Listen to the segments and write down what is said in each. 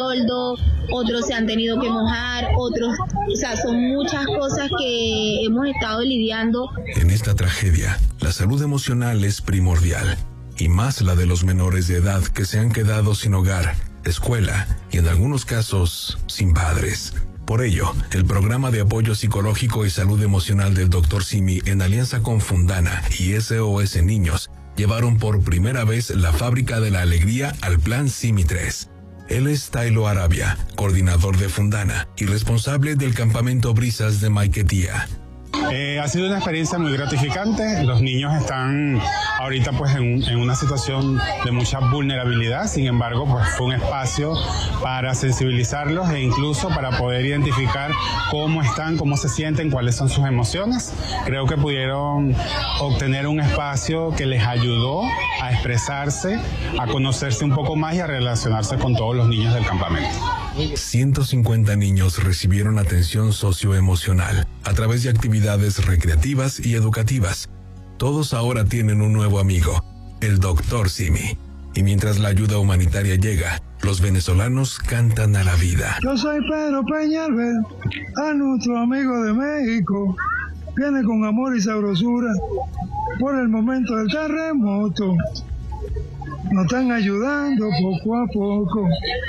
toldo, otros se han tenido que mojar, otros, o sea, son muchas cosas que hemos estado lidiando. En esta tragedia, la salud emocional es primordial, y más la de los menores de edad que se han quedado sin hogar, escuela y en algunos casos sin padres. Por ello, el programa de apoyo psicológico y salud emocional del Dr. Simi, en alianza con Fundana y SOS Niños, llevaron por primera vez la fábrica de la alegría al Plan Simi 3. Él es Tailo Arabia, coordinador de Fundana y responsable del campamento Brisas de Maiquetía. Ha sido una experiencia muy gratificante. Los niños están ahorita pues en una situación de mucha vulnerabilidad. Sin embargo, pues fue un espacio para sensibilizarlos e incluso para poder identificar cómo están, cómo se sienten, cuáles son sus emociones. Creo que pudieron obtener un espacio que les ayudó a expresarse, a conocerse un poco más y a relacionarse con todos los niños del campamento. 150 niños recibieron atención socioemocional a través de actividades recreativas y educativas. Todos ahora tienen un nuevo amigo, el Dr. Simi. Y mientras la ayuda humanitaria llega, los venezolanos cantan a la vida. Yo soy Pedro Peñalver, a nuestro amigo de México. Viene con amor y sabrosura por el momento del terremoto. Nos están ayudando poco a poco.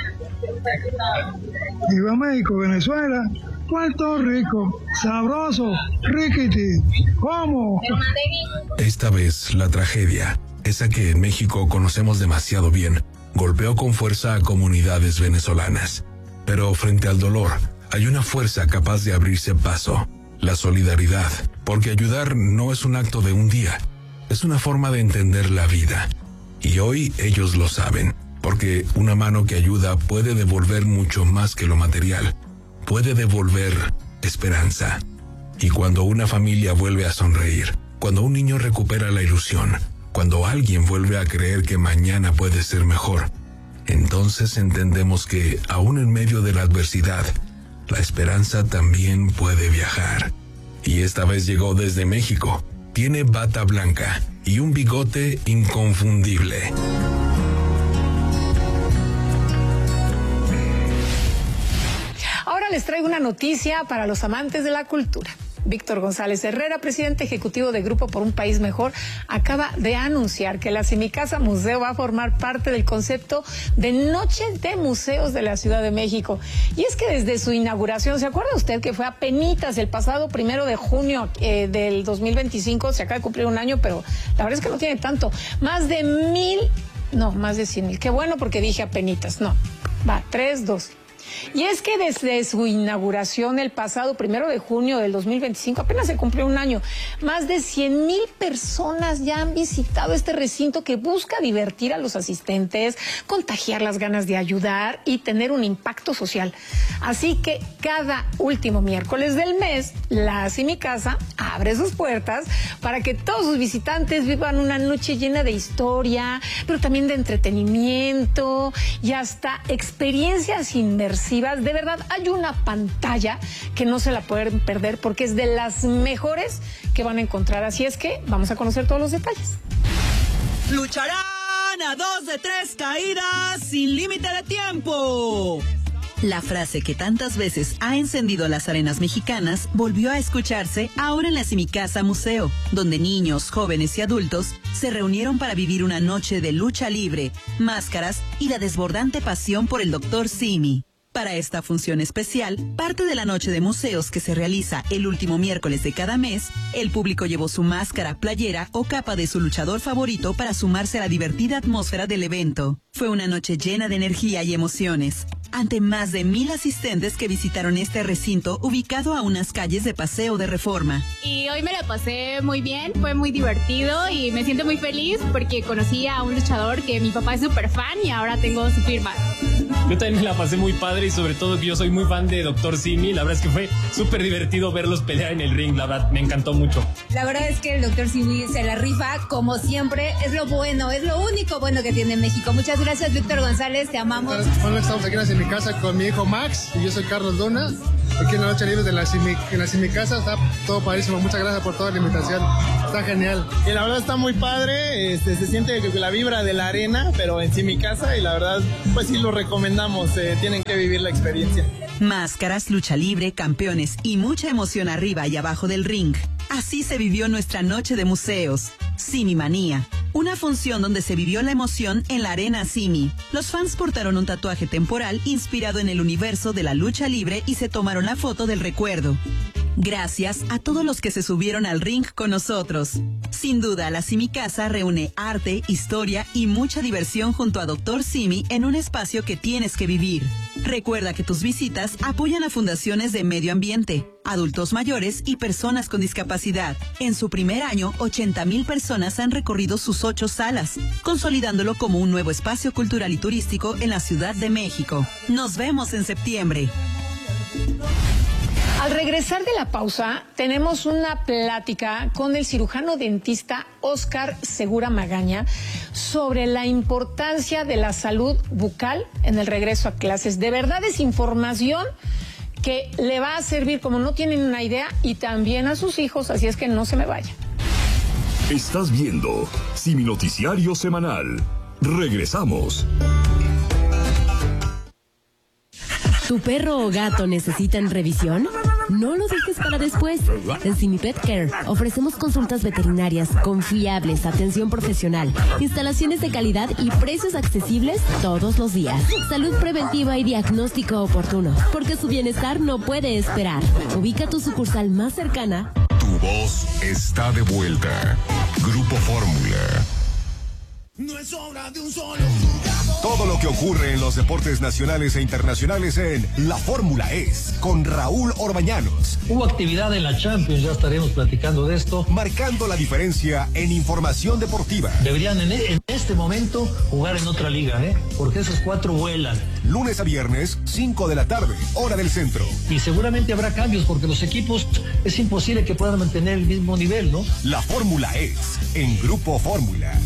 Viva México, Venezuela, Puerto Rico, sabroso, riquiti, ¿cómo? Esta vez la tragedia, esa que en México conocemos demasiado bien, golpeó con fuerza a comunidades venezolanas. Pero frente al dolor, hay una fuerza capaz de abrirse paso, la solidaridad, porque ayudar no es un acto de un día, es una forma de entender la vida. Y hoy ellos lo saben, porque una mano que ayuda puede devolver mucho más que lo material, puede devolver esperanza. Y cuando una familia vuelve a sonreír, cuando un niño recupera la ilusión, cuando alguien vuelve a creer que mañana puede ser mejor, entonces entendemos que, aún en medio de la adversidad, la esperanza también puede viajar. Y esta vez llegó desde México. Tiene bata blanca y un bigote inconfundible. Ahora les traigo una noticia para los amantes de la cultura. Víctor González Herrera, presidente ejecutivo de Grupo por un País Mejor, acaba de anunciar que la Semicasa Museo va a formar parte del concepto de Noche de Museos de la Ciudad de México. Y es que desde su inauguración, ¿se acuerda usted que fue apenitas el pasado 1 de junio del 2025? Se acaba de cumplir un año, pero la verdad es que no tiene tanto. Más de 100,000. Qué bueno, porque dije apenitas. No, va, 3, 2. Y es que desde su inauguración el pasado 1 de junio del 2025, apenas se cumplió un año, más de 100,000 personas ya han visitado este recinto que busca divertir a los asistentes, contagiar las ganas de ayudar y tener un impacto social. Así que cada último miércoles del mes, la Semicasa abre sus puertas para que todos sus visitantes vivan una noche llena de historia, pero también de entretenimiento y hasta experiencias inmersivas. De verdad, hay una pantalla que no se la pueden perder porque es de las mejores que van a encontrar. Así es que vamos a conocer todos los detalles. Lucharán a 2 de 3 caídas sin límite de tiempo. La frase que tantas veces ha encendido las arenas mexicanas volvió a escucharse ahora en la Semicasa Museo, donde niños, jóvenes y adultos se reunieron para vivir una noche de lucha libre, máscaras y la desbordante pasión por el Dr. Simi. Para esta función especial, parte de la noche de museos que se realiza el último miércoles de cada mes, el público llevó su máscara, playera o capa de su luchador favorito para sumarse a la divertida atmósfera del evento. Fue una noche llena de energía y emociones, ante más de 1,000 asistentes que visitaron este recinto ubicado a unas calles de Paseo de Reforma. Y hoy me la pasé muy bien, fue muy divertido y me siento muy feliz porque conocí a un luchador que mi papá es súper fan y ahora tengo su firma. Yo también me la pasé muy padre y sobre todo que yo soy muy fan de Dr. Simi. La verdad es que fue súper divertido verlos pelear en el ring, la verdad me encantó mucho. La verdad es que el Dr. Simi se la rifa como siempre, es lo bueno, es lo único bueno que tiene México. Muchas gracias, Víctor González, te amamos. Bueno, estamos aquí en mi casa con mi hijo Max y yo soy Carlos Dona. Aquí en la noche libre de la Semicasa, está todo padrísimo. Muchas gracias por toda la invitación, está genial. Y la verdad está muy padre, se siente la vibra de la arena, pero en Semicasa y la verdad pues sí lo recomendamos entendamos, tienen que vivir la experiencia. Máscaras, lucha libre, campeones y mucha emoción arriba y abajo del ring. Así se vivió nuestra noche de museos. Simi Manía, una función donde se vivió la emoción en la Arena Simi. Los fans portaron un tatuaje temporal inspirado en el universo de la lucha libre y se tomaron la foto del recuerdo. Gracias a todos los que se subieron al ring con nosotros. Sin duda, la Simi Casa reúne arte, historia y mucha diversión junto a Dr. Simi en un espacio que tienes que vivir. Recuerda que tus visitas apoyan a fundaciones de medio ambiente, adultos mayores y personas con discapacidad. En su primer año, 80,000 personas han recorrido sus 8 salas, consolidándolo como un nuevo espacio cultural y turístico en la Ciudad de México. Nos vemos en septiembre. Al regresar de la pausa, tenemos una plática con el cirujano dentista Óscar Segura Magaña sobre la importancia de la salud bucal en el regreso a clases. De verdad es información que le va a servir como no tienen una idea y también a sus hijos, así es que no se me vayan. Estás viendo Simi Noticiario Semanal. Regresamos. ¿Tu perro o gato necesitan revisión? No lo dejes para después. En Simi Pet Care ofrecemos consultas veterinarias confiables, atención profesional, instalaciones de calidad y precios accesibles todos los días. Salud preventiva y diagnóstico oportuno, porque su bienestar no puede esperar. Ubica tu sucursal más cercana. Tu voz está de vuelta. Grupo Fórmula. No es obra de un solo jugador. Todo lo que ocurre en los deportes nacionales e internacionales en La Fórmula es con Raúl Orbañanos. Hubo actividad en la Champions, ya estaremos platicando de esto. Marcando la diferencia en información deportiva. Deberían en este momento jugar en otra liga, porque esos 4 vuelan. Lunes a viernes, 5 de la tarde, hora del centro. Y seguramente habrá cambios porque los equipos es imposible que puedan mantener el mismo nivel, ¿no? La Fórmula es en Grupo Fórmula.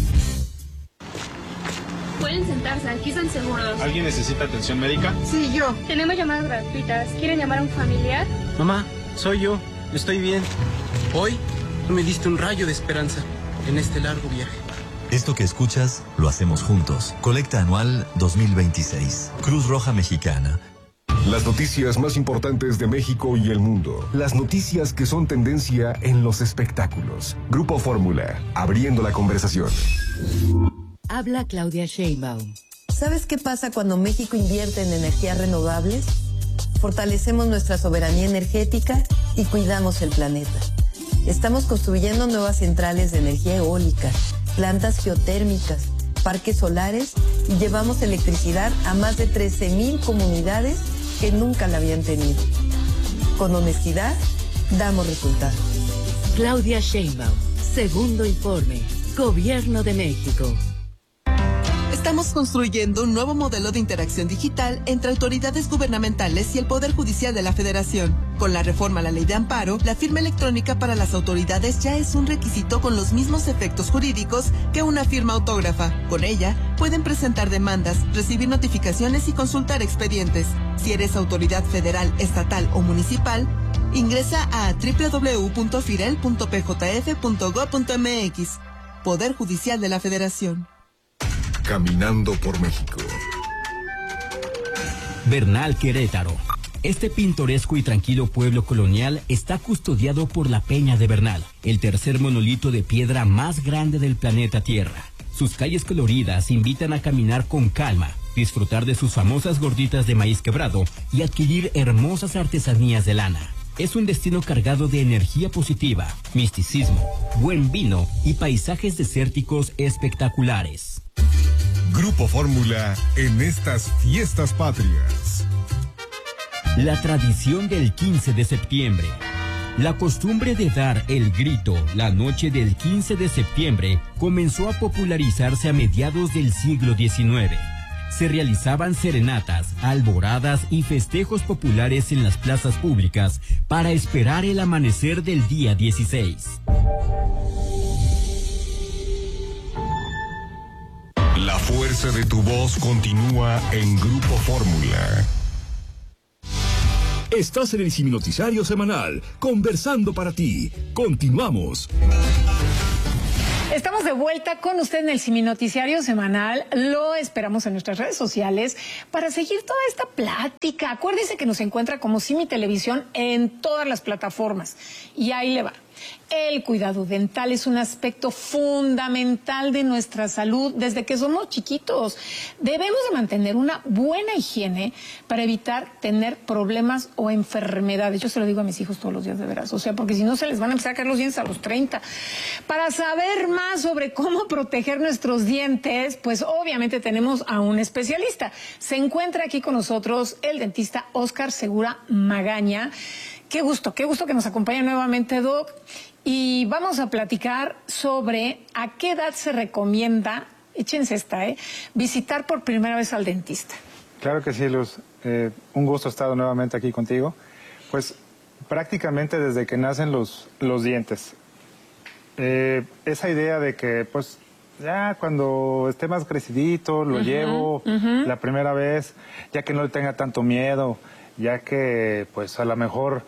Pueden sentarse, aquí están seguros. ¿Alguien necesita atención médica? Sí, yo. Tenemos llamadas gratuitas. ¿Quieren llamar a un familiar? Mamá, soy yo. Estoy bien. Hoy me diste un rayo de esperanza en este largo viaje. Esto que escuchas, lo hacemos juntos. Colecta anual 2026. Cruz Roja Mexicana. Las noticias más importantes de México y el mundo. Las noticias que son tendencia en los espectáculos. Grupo Fórmula, abriendo la conversación. Habla Claudia Sheinbaum. ¿Sabes qué pasa cuando México invierte en energías renovables? Fortalecemos nuestra soberanía energética y cuidamos el planeta. Estamos construyendo nuevas centrales de energía eólica, plantas geotérmicas, parques solares y llevamos electricidad a más de 13,000 comunidades que nunca la habían tenido. Con honestidad, damos resultados. Claudia Sheinbaum, segundo informe, Gobierno de México. Estamos construyendo un nuevo modelo de interacción digital entre autoridades gubernamentales y el Poder Judicial de la Federación. Con la reforma a la Ley de Amparo, la firma electrónica para las autoridades ya es un requisito con los mismos efectos jurídicos que una firma autógrafa. Con ella, pueden presentar demandas, recibir notificaciones y consultar expedientes. Si eres autoridad federal, estatal o municipal, ingresa a www.firel.pjf.gov.mx. Poder Judicial de la Federación. Caminando por México. Bernal, Querétaro. Este pintoresco y tranquilo pueblo colonial está custodiado por la Peña de Bernal, el tercer monolito de piedra más grande del planeta Tierra. Sus calles coloridas invitan a caminar con calma, disfrutar de sus famosas gorditas de maíz quebrado y adquirir hermosas artesanías de lana. Es un destino cargado de energía positiva, misticismo, buen vino y paisajes desérticos espectaculares. Grupo Fórmula en estas fiestas patrias. La tradición del 15 de septiembre. La costumbre de dar el grito la noche del 15 de septiembre comenzó a popularizarse a mediados del siglo XIX. Se realizaban serenatas, alboradas y festejos populares en las plazas públicas para esperar el amanecer del día 16. La fuerza de tu voz continúa en Grupo Fórmula. Estás en el Simi Noticiario Semanal, conversando para ti. Continuamos. Estamos de vuelta con usted en el Simi Noticiario Semanal. Lo esperamos en nuestras redes sociales para seguir toda esta plática. Acuérdese que nos encuentra como Simi Televisión en todas las plataformas. Y ahí le va. El cuidado dental es un aspecto fundamental de nuestra salud desde que somos chiquitos. Debemos de mantener una buena higiene para evitar tener problemas o enfermedades. Yo se lo digo a mis hijos todos los días, de veras. O sea, porque si no se les van a empezar a caer los dientes a los 30. Para saber más sobre cómo proteger nuestros dientes, pues obviamente tenemos a un especialista. Se encuentra aquí con nosotros el dentista Óscar Segura Magaña. Qué gusto que nos acompañe nuevamente, Doc. Y vamos a platicar sobre a qué edad se recomienda, échense esta, visitar por primera vez al dentista. Claro que sí, Luz. Un gusto estar nuevamente aquí contigo. Pues prácticamente desde que nacen los dientes. Esa idea de que pues ya cuando esté más crecidito lo llevo la primera vez, ya que no le tenga tanto miedo, ya que pues a lo mejor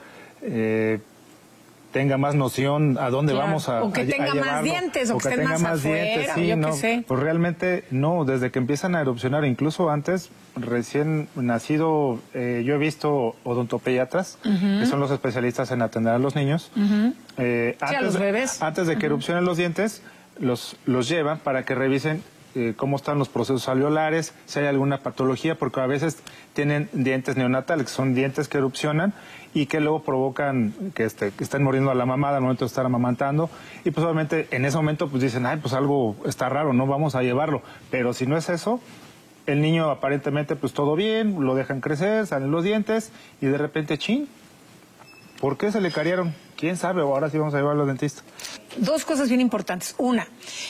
tenga más noción a dónde vamos a o que tenga más dientes, o que estén más afuera, sí, yo no, qué sé. pues realmente no, desde que empiezan a erupcionar, incluso antes, recién nacido, yo he visto odontopediatras, que son los especialistas en atender a los niños. A los bebés. Antes de que erupcionen los dientes, los llevan para que revisen cómo están los procesos alveolares, si hay alguna patología, porque a veces tienen dientes neonatales, que son dientes que erupcionan y que luego provocan que estén muriendo a la mamá al momento de estar amamantando. Y pues obviamente en ese momento pues dicen, ay, pues algo está raro, no vamos a llevarlo. Pero si no es eso, el niño aparentemente pues todo bien, lo dejan crecer, salen los dientes y de repente, chin, ¿por qué se le cariaron? ¿Quién sabe? O ahora sí vamos a llevarlo al dentista. Dos cosas bien importantes. Una,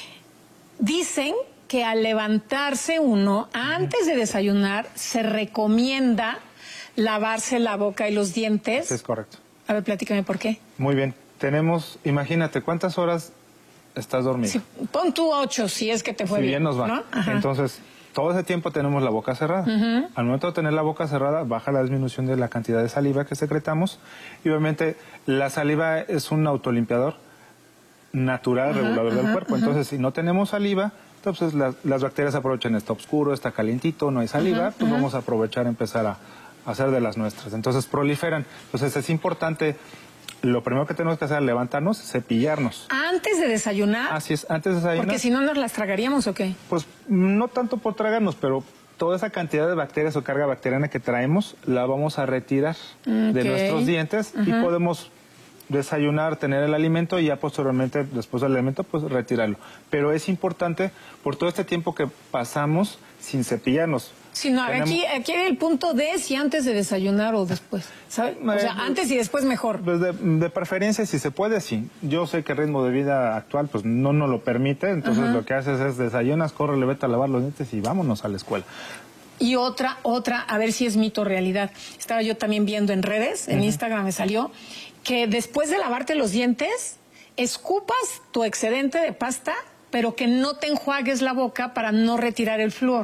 dicen que al levantarse uno, antes de desayunar, se recomienda lavarse la boca y los dientes. Es correcto. A ver, platícame por qué. Muy bien. Imagínate, ¿cuántas horas estás dormido? Sí, pon tú 8, si es que te fue bien. Si bien nos va. ¿No? Entonces, todo ese tiempo tenemos la boca cerrada. Al momento de tener la boca cerrada, baja la disminución de la cantidad de saliva que secretamos. Y obviamente, la saliva es un autolimpiador natural, regulador del cuerpo. Entonces, si no tenemos saliva, entonces las bacterias aprovechan, está oscuro, está calientito, no hay saliva, pues vamos a aprovechar, empezar a hacer de las nuestras. Entonces proliferan. Entonces es importante, lo primero que tenemos que hacer al levantarnos, cepillarnos. ¿Antes de desayunar? Así es, antes de desayunar. Porque si no, ¿nos las tragaríamos o qué? Pues no tanto por tragarnos, pero toda esa cantidad de bacterias o carga bacteriana que traemos, la vamos a retirar de nuestros dientes y podemos desayunar, tener el alimento y ya posteriormente, después del alimento, pues retirarlo. Pero es importante por todo este tiempo que pasamos sin cepillarnos. Sí, no, aquí el punto de si antes de desayunar o después, ¿sabes? O sea, antes y después mejor. Pues de preferencia, si se puede, sí. Yo sé que el ritmo de vida actual pues no nos lo permite, entonces lo que haces es desayunas, córrele, vete a lavar los dientes y vámonos a la escuela. Y otra, a ver si es mito o realidad. Estaba yo también viendo en redes, en Instagram me salió, que después de lavarte los dientes, escupas tu excedente de pasta, pero que no te enjuagues la boca para no retirar el flúor.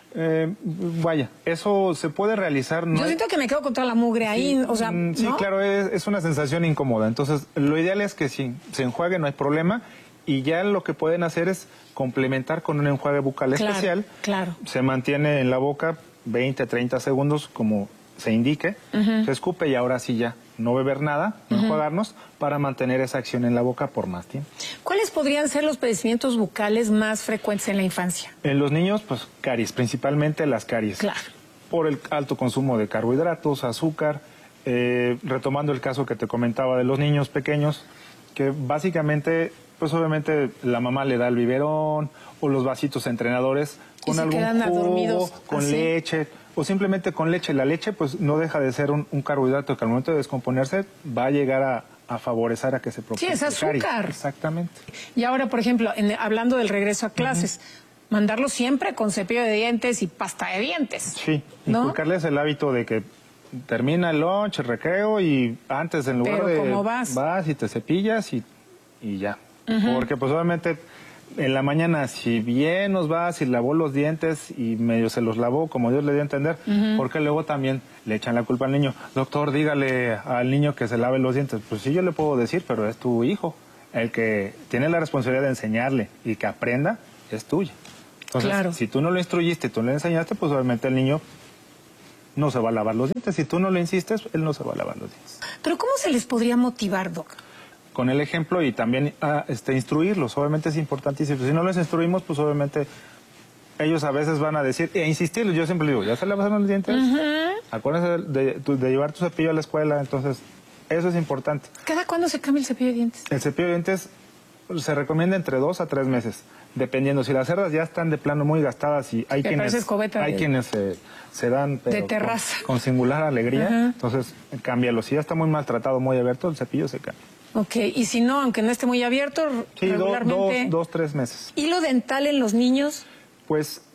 Vaya, eso se puede realizar. Yo siento que me quedo con toda la mugre ahí, o sea, sí, ¿no? Claro, es una sensación incómoda. Entonces, lo ideal es que si se enjuague, no hay problema. Y ya lo que pueden hacer es complementar con un enjuague bucal especial. Claro. Se mantiene en la boca 20, 30 segundos, como se indique. Se escupe y ahora sí ya no beber nada, no enjuagarnos, para mantener esa acción en la boca por más tiempo. ¿Cuáles podrían ser los padecimientos bucales más frecuentes en la infancia? En los niños, pues caries, principalmente las caries. Claro. Por el alto consumo de carbohidratos, azúcar. Retomando el caso que te comentaba de los niños pequeños, que básicamente, pues obviamente la mamá le da el biberón o los vasitos entrenadores con algún jugo, con leche o simplemente con leche. La leche pues no deja de ser un carbohidrato que al momento de descomponerse va a llegar a favorecer a que se propague. Sí, es azúcar. Exactamente. Y ahora, por ejemplo, hablando del regreso a clases, mandarlo siempre con cepillo de dientes y pasta de dientes. Sí, inculcarles el hábito de que termina el lunch, el recreo y antes en lugar de... ¿Cómo vas? Vas y te cepillas y ya. Porque pues obviamente en la mañana, si bien nos va, si lavó los dientes y medio se los lavó como Dios le dio a entender, porque luego también le echan la culpa al niño. Doctor, dígale al niño que se lave los dientes. Pues sí, yo le puedo decir, pero es tu hijo. El que tiene la responsabilidad de enseñarle y que aprenda es tuya. Entonces, si tú no lo instruiste, tú le enseñaste, pues obviamente el niño no se va a lavar los dientes. Si tú no le insistes, él no se va a lavar los dientes. ¿Pero cómo se les podría motivar, Doc? Con el ejemplo y también instruirlos. Obviamente es importantísimo. Si no les instruimos, pues obviamente ellos a veces van a decir, e insistirles. Yo siempre digo, ¿ya se lavaron los dientes? Acuérdense de llevar tu cepillo a la escuela. Entonces, eso es importante. ¿Cada cuándo se cambia el cepillo de dientes? El cepillo de dientes se recomienda entre 2 a 3 meses. Dependiendo, si las cerdas ya están de plano muy gastadas y hay quienes se dan pero de terraza con singular alegría, entonces cámbialo. Si ya está muy maltratado, muy abierto, el cepillo se cambia. Ok, y si no, aunque no esté muy abierto, sí, regularmente... 2-3 meses. ¿Hilo dental en los niños? Pues...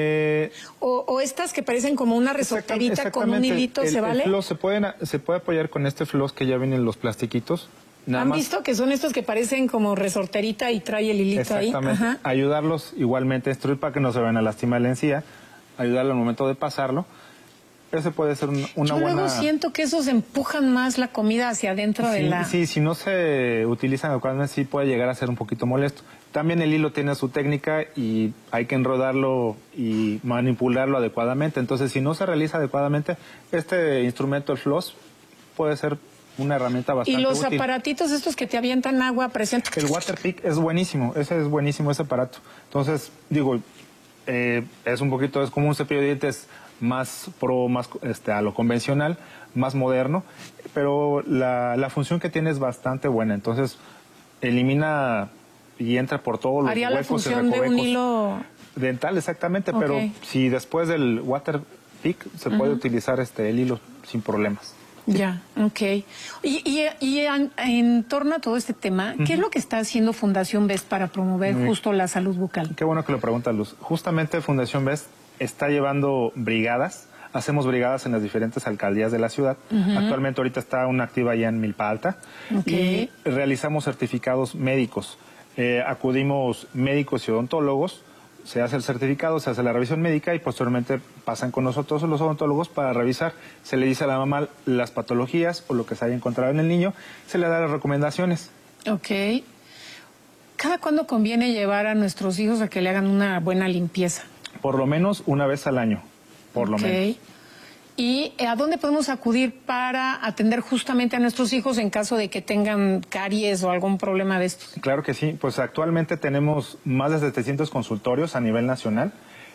o estas que parecen como una resorterita con un hilito, ¿se vale? El floss se puede apoyar con este floss que ya vienen los plastiquitos. ¿Han visto que son estos que parecen como resorterita y trae el hilito ahí? Exactamente. Ayudarlos igualmente a instruir para que no se vayan a lastimar la encía, ayudarlo al momento de pasarlo. Ese puede ser una buena... Yo luego siento que esos empujan más la comida hacia adentro de la... Sí, si no se utilizan adecuadamente, sí puede llegar a ser un poquito molesto. También el hilo tiene su técnica y hay que enrodarlo y manipularlo adecuadamente. Entonces, si no se realiza adecuadamente, este instrumento, el floss, puede ser una herramienta bastante útil. ¿Y los aparatitos estos que te avientan agua a presión? El Waterpik es buenísimo, ese aparato. Entonces, digo, es como un cepillo de dientes más a lo convencional, más moderno, pero la función que tiene es bastante buena. Entonces, elimina y entra por todos los ¿haría huecos la función de un hilo dental? Exactamente, pero si después del Waterpik se puede utilizar el hilo sin problemas. Ya, ok. Y en torno a todo este tema, ¿qué es lo que está haciendo Fundación Best para promover justo la salud bucal? Qué bueno que lo preguntas, Luz. Justamente Fundación Best está llevando brigadas. Hacemos brigadas en las diferentes alcaldías de la ciudad. Actualmente ahorita está una activa allá en Milpa Alta. Y realizamos certificados médicos. Acudimos médicos y odontólogos, se hace el certificado, se hace la revisión médica y posteriormente pasan con nosotros los odontólogos para revisar. Se le dice a la mamá las patologías o lo que se haya encontrado en el niño, se le da las recomendaciones. Ok. ¿Cada cuándo conviene llevar a nuestros hijos a que le hagan una buena limpieza? Por lo menos una vez al año, por lo menos. ¿Y a dónde podemos acudir para atender justamente a nuestros hijos en caso de que tengan caries o algún problema de estos? Claro que sí, pues actualmente tenemos más de 700 consultorios a nivel nacional,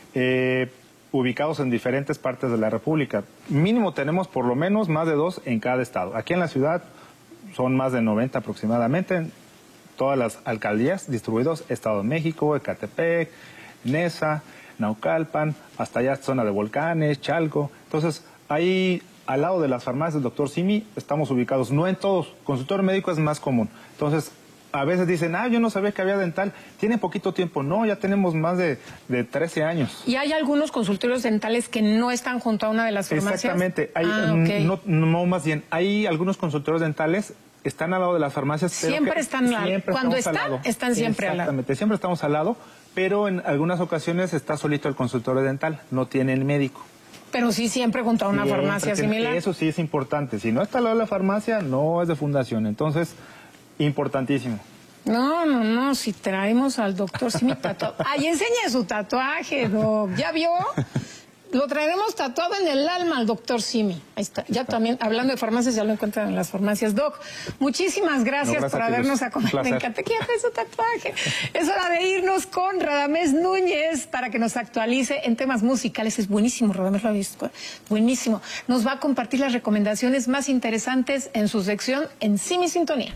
ubicados en diferentes partes de la República. Mínimo tenemos por lo menos más de 2 en cada estado. Aquí en la ciudad son más de 90 aproximadamente, en todas las alcaldías distribuidos, Estado de México, Ecatepec, Nesa, Naucalpan, hasta allá zona de Volcanes, Chalco. Entonces, ahí al lado de las farmacias del Dr. Simi estamos ubicados, no en todos, consultorio médico es más común. Entonces, a veces dicen, yo no sabía que había dental, tiene poquito tiempo. No, ya tenemos más de 13 años. ¿Y hay algunos consultorios dentales que no están junto a una de las farmacias? Exactamente, hay, no, más bien, hay algunos consultorios dentales, están al lado de las farmacias. Siempre están al lado. Cuando están siempre al lado. Exactamente, siempre estamos al lado, pero en algunas ocasiones está solito el consultorio dental, no tiene el médico. Pero sí siempre junto a una farmacia similar. Eso sí es importante. Si no está al lado de la farmacia, no es de fundación. Entonces, importantísimo. No, si traemos al doctor Simi tatuado. ¡Ay, enseñe su tatuaje, Doc! ¿Ya vio? Lo traeremos tatuado en el alma al doctor Simi. Ahí está. Ya también, hablando de farmacias, ya lo encuentran en las farmacias. Doc, muchísimas gracias por habernos acompañado. Me encanta que ya trae su tatuaje. Es hora de irnos con Radamés Núñez para que nos actualice en temas musicales. Es buenísimo, Radamés, lo ha visto. Buenísimo. Nos va a compartir las recomendaciones más interesantes en su sección en Simi Sintonía.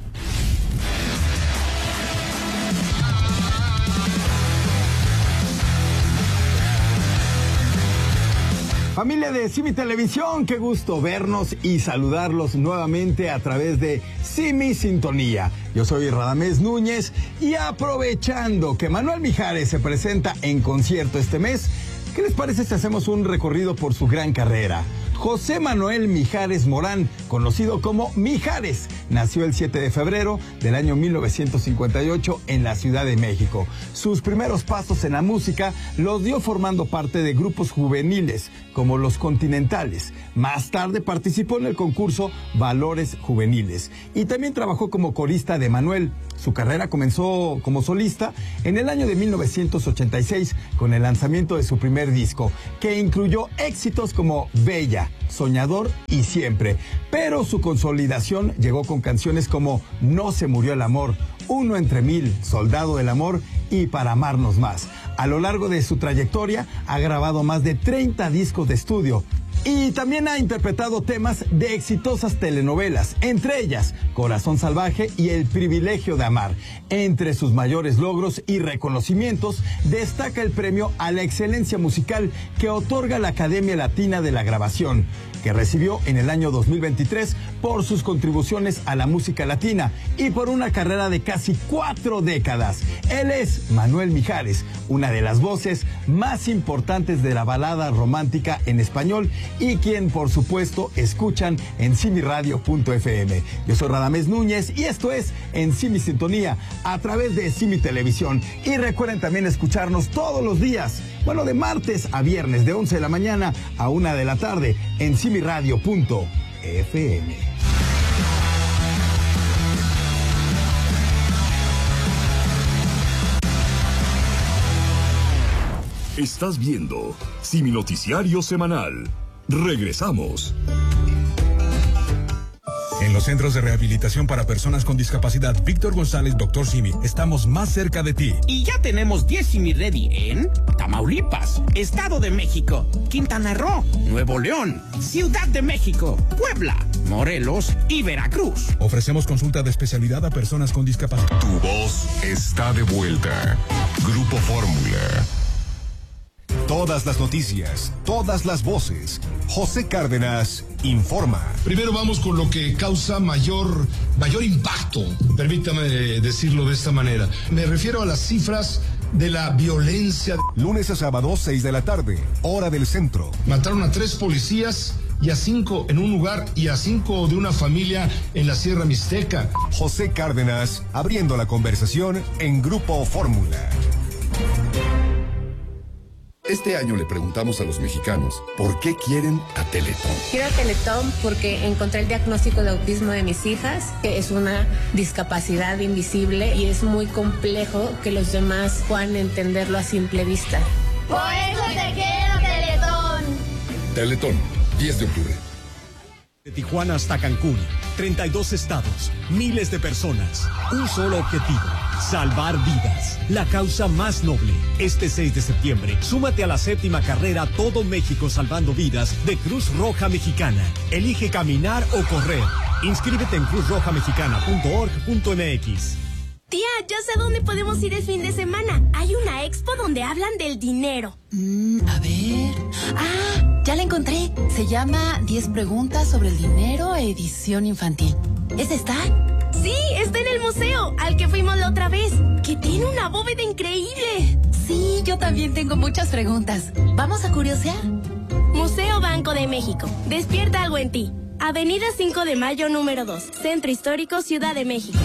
Familia de Simi Televisión, qué gusto vernos y saludarlos nuevamente a través de Simi Sintonía. Yo soy Radamés Núñez y aprovechando que Manuel Mijares se presenta en concierto este mes, ¿qué les parece si hacemos un recorrido por su gran carrera? José Manuel Mijares Morán, conocido como Mijares, nació el 7 de febrero del año 1958 en la Ciudad de México. Sus primeros pasos en la música los dio formando parte de grupos juveniles como Los Continentales. Más tarde participó en el concurso Valores Juveniles y también trabajó como corista de Manuel. Su carrera comenzó como solista en el año de 1986 con el lanzamiento de su primer disco, que incluyó éxitos como Bella, Soñador y Siempre. Pero su consolidación llegó con canciones como No se murió el amor, Uno entre mil, Soldado del amor y Para amarnos más. A lo largo de su trayectoria ha grabado más de 30 discos de estudio. Y también ha interpretado temas de exitosas telenovelas, entre ellas Corazón Salvaje y El Privilegio de Amar. Entre sus mayores logros y reconocimientos destaca el premio a la excelencia musical que otorga la Academia Latina de la Grabación, que recibió en el año 2023 por sus contribuciones a la música latina y por una carrera de casi 4 décadas. Él es Manuel Mijares, una de las voces más importantes de la balada romántica en español y quien, por supuesto, escuchan en simiradio.fm. Yo soy Radamés Núñez y esto es En Simi Sintonía a través de Simi Televisión. Y recuerden también escucharnos todos los días, de martes a viernes, de 11 de la mañana a 1 de la tarde en simiradio.fm. Estás viendo Simi Noticiario Semanal. Regresamos. En los centros de rehabilitación para personas con discapacidad Víctor González, Dr. Simi, estamos más cerca de ti. Y ya tenemos 10 Simi Ready en Tamaulipas, Estado de México, Quintana Roo, Nuevo León, Ciudad de México, Puebla, Morelos y Veracruz. Ofrecemos consulta de especialidad a personas con discapacidad. Tu voz está de vuelta. Grupo Fórmula. Todas las noticias, todas las voces. José Cárdenas informa. Primero vamos con lo que causa mayor impacto, permítame decirlo de esta manera. Me refiero a las cifras de la violencia. Lunes a sábado, 6 de la tarde, hora del centro. Mataron a 3 policías y a 5 en un lugar y a 5 de una familia en la Sierra Mixteca. José Cárdenas abriendo la conversación en Grupo Fórmula. Este año le preguntamos a los mexicanos por qué quieren a Teletón. Quiero a Teletón porque encontré el diagnóstico de autismo de mis hijas, que es una discapacidad invisible y es muy complejo que los demás puedan entenderlo a simple vista. Por eso te quiero, Teletón. Teletón, 10 de octubre. De Tijuana hasta Cancún, 32 estados, miles de personas, un solo objetivo, salvar vidas. La causa más noble. Este 6 de septiembre, súmate a la 7ª carrera Todo México Salvando Vidas de Cruz Roja Mexicana. Elige caminar o correr. Inscríbete en cruzrojamexicana.org.mx. Tía, ya sé dónde podemos ir el fin de semana. Hay una expo donde hablan del dinero. A ver. Ya la encontré. Se llama 10 preguntas sobre el dinero, edición infantil. ¿Esa está? Sí, está en el museo, al que fuimos la otra vez, que tiene una bóveda increíble. Sí, yo también tengo muchas preguntas. ¿Vamos a curiosear? Museo Banco de México. Despierta algo en ti. Avenida 5 de Mayo, número 2. Centro Histórico, Ciudad de México.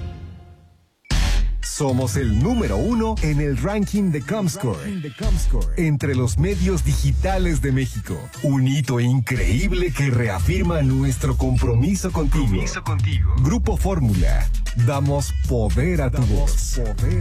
Somos el número 1 en el ranking de Comscore entre los medios digitales de México. Un hito increíble que reafirma nuestro compromiso contigo. Grupo Fórmula. Damos poder a tu voz.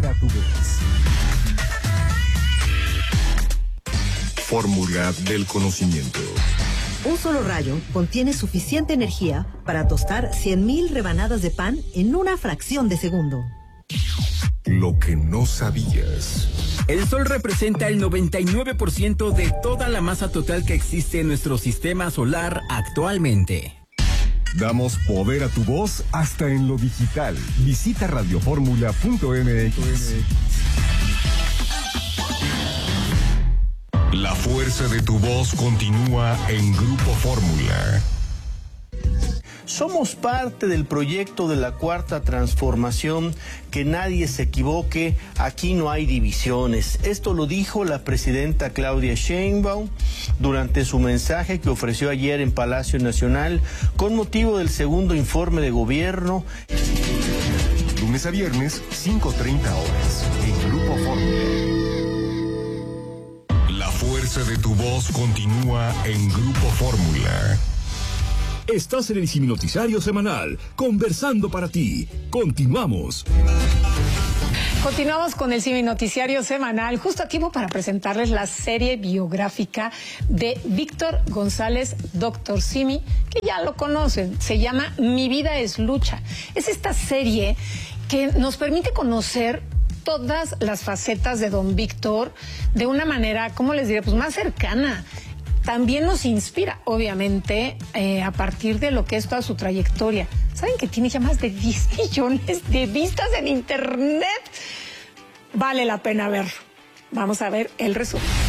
Fórmula del conocimiento. Un solo rayo contiene suficiente energía para tostar 100,000 rebanadas de pan en una fracción de segundo. Lo que no sabías. El Sol representa el 99% de toda la masa total que existe en nuestro sistema solar actualmente. Damos poder a tu voz hasta en lo digital. Visita radioformula.mx. La fuerza de tu voz continúa en Grupo Fórmula. somos parte del proyecto de la Cuarta Transformación, que nadie se equivoque, aquí no hay divisiones. Esto lo dijo la presidenta Claudia Sheinbaum durante su mensaje que ofreció ayer en Palacio Nacional con motivo del segundo informe de gobierno. Lunes a viernes, 5:30 horas, en Grupo Fórmula. La fuerza de tu voz continúa en Grupo Fórmula. Estás en el Siminoticiario Semanal, conversando para ti. Continuamos. Continuamos con el Siminoticiario Semanal, justo a tiempo para presentarles la serie biográfica de Víctor González, Dr. Simi, que ya lo conocen, se llama Mi vida es lucha. Es esta serie que nos permite conocer todas las facetas de don Víctor de una manera, ¿cómo les diré? Pues más cercana. También nos inspira, obviamente, a partir de lo que es toda su trayectoria. ¿Saben que tiene ya más de 10 millones de vistas en Internet? Vale la pena verlo. Vamos a ver el resumen.